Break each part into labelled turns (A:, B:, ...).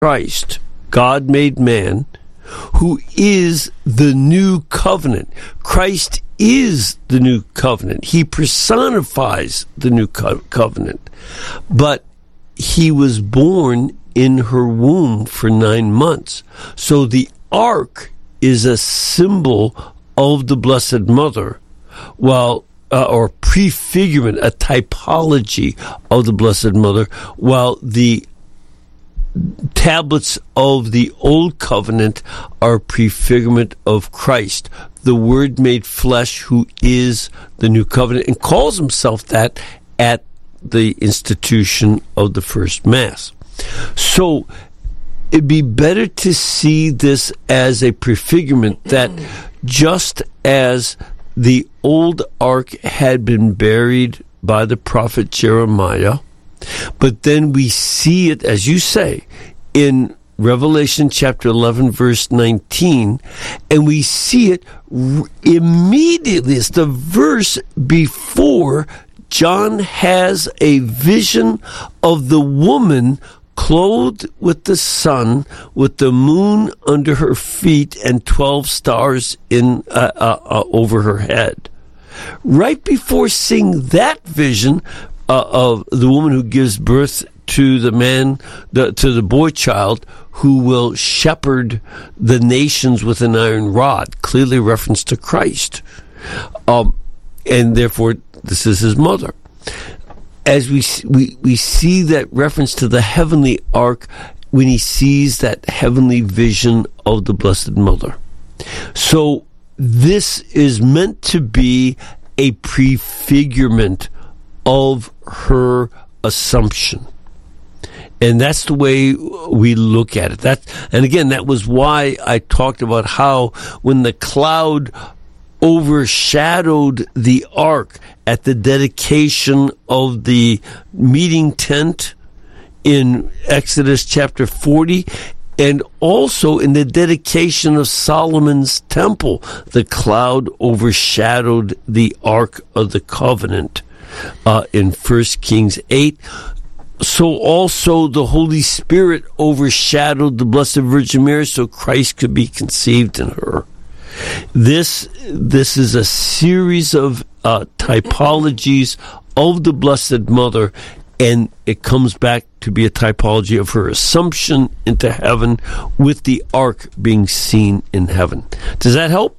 A: Christ, God made man, who is the new covenant. Christ is the new covenant. He personifies the new covenant. But he was born in her womb for 9 months. So the ark is a symbol of the Blessed Mother, while or prefigurement, a typology of the Blessed Mother, while the tablets of the Old Covenant are prefigurement of Christ, the Word made flesh, who is the New Covenant, and calls himself that at the institution of the first Mass. So it'd be better to see this as a prefigurement that just as the old ark had been buried by the prophet Jeremiah, but then we see it, as you say, in Revelation chapter 11, verse 19, and we see it immediately. It's the verse before John has a vision of the woman clothed with the sun, with the moon under her feet and 12 stars in over her head. Right before seeing that vision of the woman who gives birth to the man, to the boy child, who will shepherd the nations with an iron rod, clearly reference to Christ. And therefore, this is his mother. As we see that reference to the heavenly ark when he sees that heavenly vision of the Blessed Mother. So this is meant to be a prefigurement of her assumption. And that's the way we look at it. And again, that was why I talked about how when the cloud overshadowed the ark at the dedication of the meeting tent in Exodus chapter 40, and also in the dedication of Solomon's temple, the cloud overshadowed the Ark of the Covenant in 1 Kings 8. So also the Holy Spirit overshadowed the Blessed Virgin Mary so Christ could be conceived in her. This is a series of typologies of the Blessed Mother, and it comes back to be a typology of her assumption into heaven, with the ark being seen in heaven. Does that help?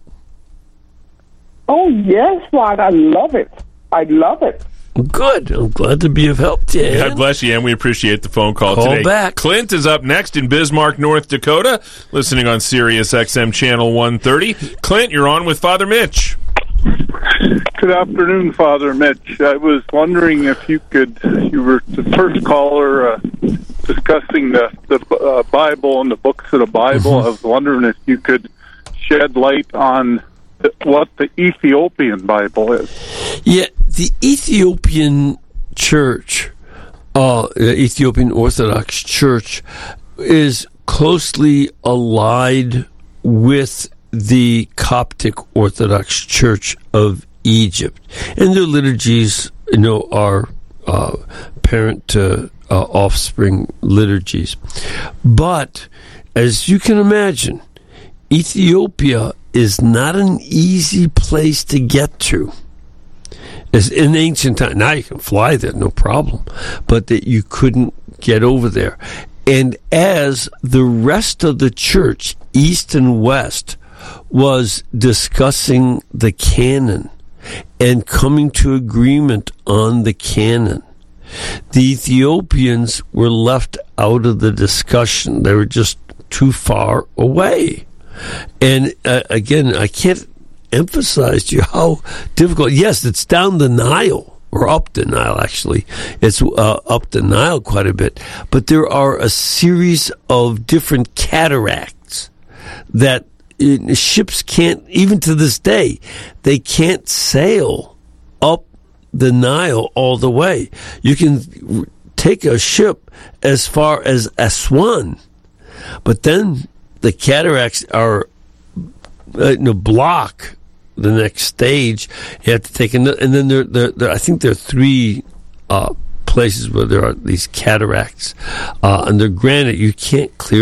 B: Oh, yes, Rod. I love it. I love it.
A: Good. I'm glad to be of help to you.
C: God bless you, and we appreciate the phone call today.
A: Call back.
C: Clint is up next in Bismarck, North Dakota, listening on Sirius XM Channel 130. Clint, you're on with Father Mitch.
D: Good afternoon, Father Mitch. I was wondering if you were the first caller discussing the Bible and the books of the Bible. I was wondering if you could shed light on what the Ethiopian Bible is.
A: Yeah, the Ethiopian Church, the Ethiopian Orthodox Church, is closely allied with the Coptic Orthodox Church of Egypt, and their liturgies, are parent to offspring liturgies. But as you can imagine, Ethiopia is not an easy place to get to. As in ancient time, now you can fly there, no problem, but that you couldn't get over there. And as the rest of the church, East and West, was discussing the canon and coming to agreement on the canon, the Ethiopians were left out of the discussion. They were just too far away. And again, I can't emphasize to you how difficult. Yes, it's down the Nile, or up the Nile, actually. It's up the Nile quite a bit. But there are a series of different cataracts that ships can't, even to this day, they can't sail up the Nile all the way. You can take a ship as far as Aswan, but then the cataracts are block the next stage. You have to take another, and then there I think there are 3 places where there are these cataracts. Under granite, you can't clear